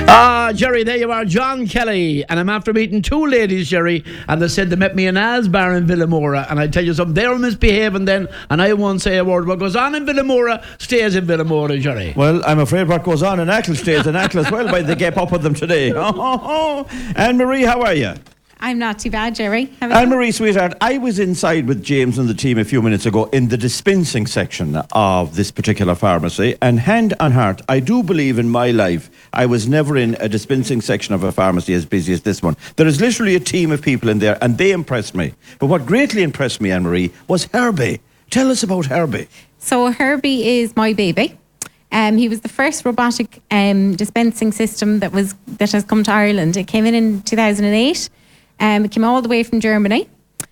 Jerry, there you are, John Kelly. And I'm after meeting two ladies, Jerry, and they said they met me in Asbar in Villamora. And I tell you something, they were misbehaving then, and I won't say a word. What goes on in Villamora stays in Villamora, Jerry. Well, I'm afraid what goes on in Achill stays in Achill as well, by the gap up with them today. Anne-Marie, how are you? I'm not too bad, Jerry. Anne-Marie, sweetheart, I was inside with James and the team a few minutes ago in the dispensing section of this particular pharmacy, and hand on heart, I do believe in my life I was never in a dispensing section of a pharmacy as busy as this one. There is literally a team of people in there, and they impressed me. But what greatly impressed me, Anne-Marie, was Herbie. Tell us about Herbie. So Herbie is my baby. He was the first robotic dispensing system that has come to Ireland. It came in 2008. It came all the way from Germany.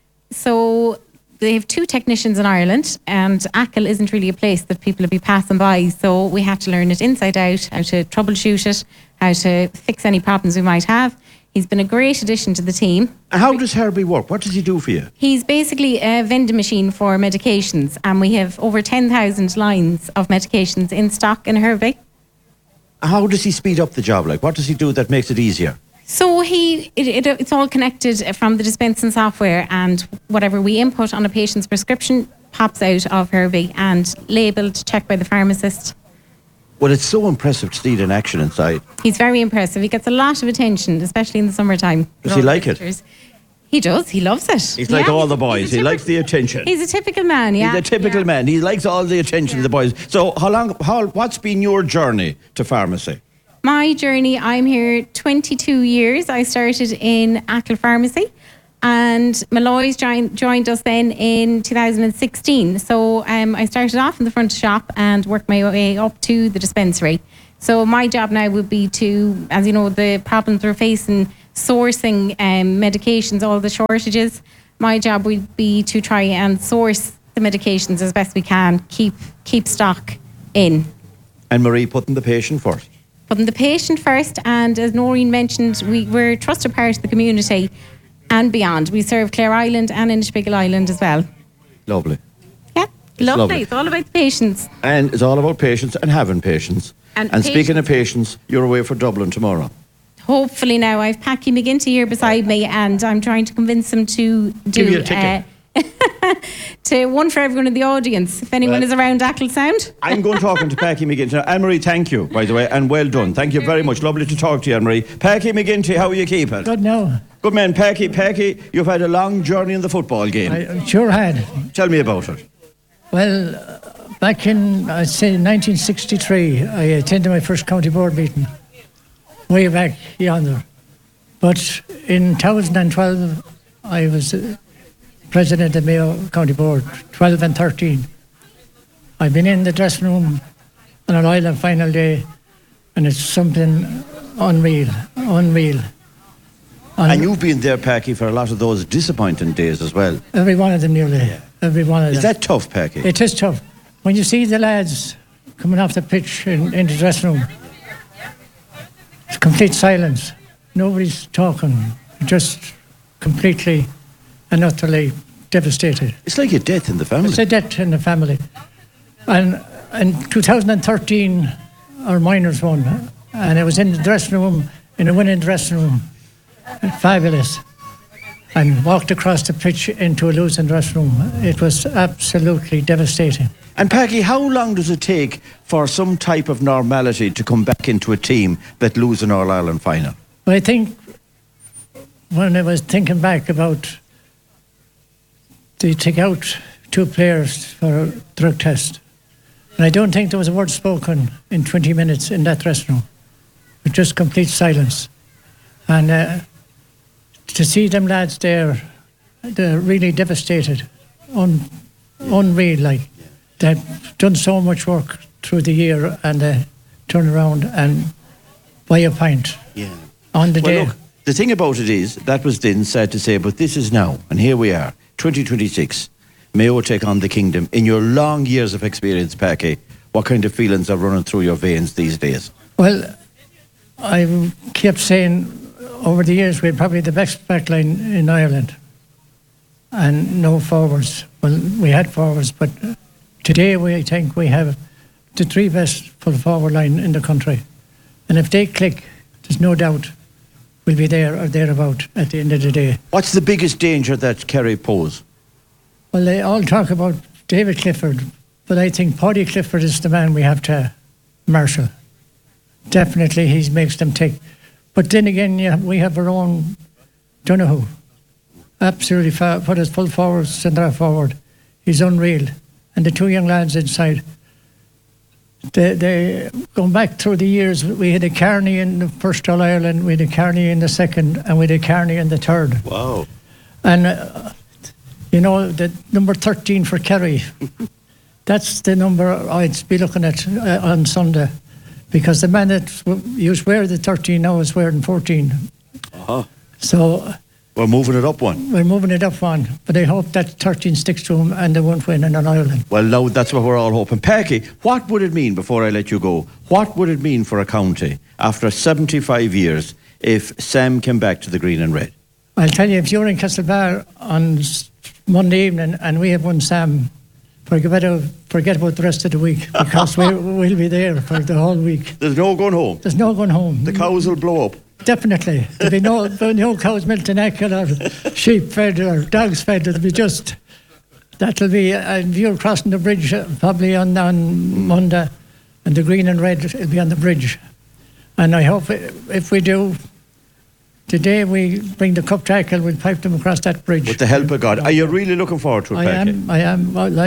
So they have two technicians in Ireland, and Achill isn't really a place that people would be passing by. So we had to learn it inside out, how to troubleshoot it, how to fix any problems we might have. He's been a great addition to the team. How does Herbie work? What does he do for you? He's basically a vending machine for medications, and we have over 10,000 lines of medications in stock in Herbie. How does he speed up the job? Like, what does he do that makes it easier? So it's all connected from the dispensing software, and whatever we input on a patient's prescription pops out of Herbie and labelled, checked by the pharmacist. Well, it's so impressive to see it in action inside. He's very impressive. He gets a lot of attention, especially in the summertime. Does he like it? He does. He loves it. He's like all the boys. He likes the attention. He's a typical man, yeah. He's a typical man. He likes all the attention of the boys. So what's been your journey to pharmacy? My journey, I'm here 22 years. I started in Achill Pharmacy, and Malloy's joined us then in 2016. So I started off in the front shop and worked my way up to the dispensary. So my job now would be to, as you know, the problems we're facing, sourcing medications, all the shortages. My job would be to try and source the medications as best we can, keep stock in. And Marie, putting the patient first. Putting the patient first, and as Noreen mentioned, we're a trusted part of the community and beyond. We serve Clare Island and Inishbiggle Island as well. Lovely. Yeah, lovely. It's all about the patients. And it's all about patients and having patients. And speaking of patients, you're away for Dublin tomorrow. Hopefully now. I've Packy McGinty here beside me, and I'm trying to convince him to do... Give you a ticket. To one for everyone in the audience, if anyone is around Achill Sound. I'm going talking to Packy McGinty. Anne-Marie, thank you, by the way, and well done. Thank you very much. Lovely to talk to you, Anne-Marie. Packy McGinty, how are you keeping? Good now. Good man. Packy, you've had a long journey in the football game. I sure had. Tell me about it. Well, back in, I'd say, 1963, I attended my first county board meeting, way back yonder. But in 2012, I was president of Mayo County Board, 12 and 13. I've been in the dressing room on an Ireland final day, and it's something unreal. And you've been there, Packy, for a lot of those disappointing days as well. Every one of them nearly. Yeah. Every one of them. Is that tough, Packy? It is tough. When you see the lads coming off the pitch in the dressing room, it's complete silence. Nobody's talking. Just completely and utterly devastated. It's like a death in the family. It's a death in the family. And in 2013, our minors won. And I was in the dressing room, in a winning dressing room. Fabulous. And walked across the pitch into a losing dressing room. It was absolutely devastating. And Packy, how long does it take for some type of normality to come back into a team that lose an All-Ireland final? Well, I think when I was thinking back about they take out two players for a drug test, and I don't think there was a word spoken in 20 minutes in that dressing room. With just complete silence. And to see them lads there, they're really devastated, unreal. Like they've done so much work through the year, and they turn around and buy a pint on the day. Look, the thing about it is, that was then sad to say, but this is now, and here we are, 2026. Mayo take on the Kingdom. In your long years of experience, Packy, what kind of feelings are running through your veins these days? Well, I kept saying over the years we had probably the best back line in Ireland and no forwards. Well, we had forwards, but today we think we have the three best full forward line in the country. And if they click, there's there's no doubt we'll be there or thereabout at the end of the day. What's the biggest danger that Kerry pose? Well, they all talk about David Clifford, but I think Paddy Clifford is the man we have to marshal. Definitely, he makes them tick. But then again, we have our own Donoghue. Absolutely put us full forward, centre forward. He's unreal. And the two young lads inside. They going back through the years, we had a Kearney in the first All Ireland, we had a Kearney in the second, and we had a Kearney in the third. Wow. And the number 13 for Kerry, that's the number I'd be looking at on Sunday, because the man that used to wear the 13 now is wearing 14. Uh-huh. So we're moving it up one. We're moving it up one, but I hope that 13 sticks to him and they won't win in Ireland. Well, now that's what we're all hoping. Packy, what would it mean, before I let you go, what would it mean for a county after 75 years if Sam came back to the green and red? I'll tell you, if you're in Castlebar on Monday evening and we have won Sam, forget about the rest of the week, because we'll be there for the whole week. There's no going home? There's no going home. The cows will blow up? Definitely. There'll be no cows milked in Eckle or sheep fed or dogs fed. It'll be just, that'll be, and you're crossing the bridge probably on Monday, and the green and red will be on the bridge. And I hope if we do, today we bring the cup to Eckle, we'll pipe them across that bridge. With the help of God. Are you really looking forward to it, Packy? I am. Well,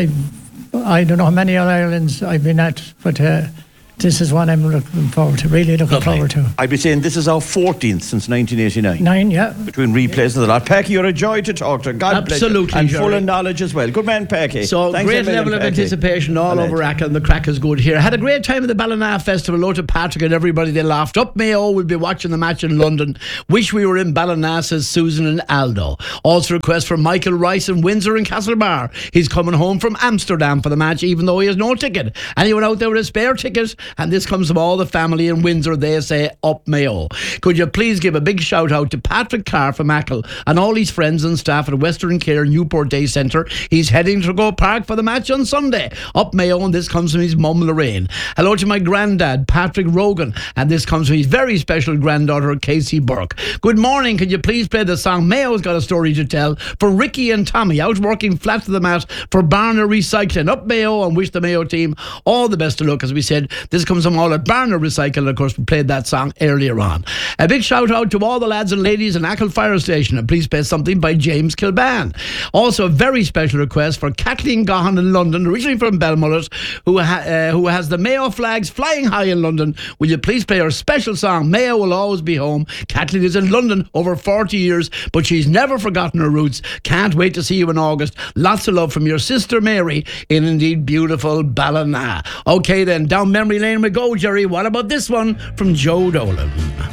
I don't know how many All-Irelands I've been at, but this is one I'm looking forward to, really looking forward to. I'd be saying this is our 14th since 1989. 9, yeah. Between replays and the lot. Packy, you're a joy to talk to. God bless you. Absolutely, And Jerry. full of knowledge as well. Good man, Packy. So Thanks great a million, level of Packy. anticipation all over Ackle, and the crack is good here. Had a great time at the Ballina Festival. Hello to Patrick and everybody. They laughed. Up Mayo will be watching the match in London. Wish we were in Ballina, says Susan and Aldo. Also request for Michael Rice in Windsor and Castlebar. He's coming home from Amsterdam for the match, even though he has no ticket. Anyone out there with a spare ticket? And this comes from all the family in Windsor. They say up Mayo. Could you please give a big shout out to Patrick Carr from Ackle and all his friends and staff at Western Care Newport Day Centre. He's heading to Go Park for the match on Sunday. Up Mayo, and this comes from his mum Lorraine. Hello to my granddad Patrick Rogan, and this comes from his very special granddaughter Casey Burke. Good morning. Could you please play the song Mayo's Got a Story to Tell for Ricky and Tommy out working flat to the mat for Barner Recycling. Up Mayo, and wish the Mayo team all the best of luck. As we said, this comes from all at Barner Recycle. Of course, we played that song earlier on. A big shout out to all the lads and ladies in Ackle Fire Station, and please play something by James Kilban. Also, a very special request for Kathleen Gahan in London, originally from Belmullet, who has the Mayo flags flying high in London. Will you please play her special song, Mayo Will Always Be Home? Kathleen is in London over 40 years, but she's never forgotten her roots. Can't wait to see you in August. Lots of love from your sister Mary in indeed beautiful Ballina. Okay then, down memory lane we go, Jerry. What about this one from Joe Dolan?